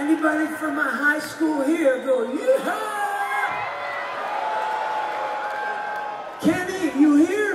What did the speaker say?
Anybody from my high school here go, yeah! Kenny, you here?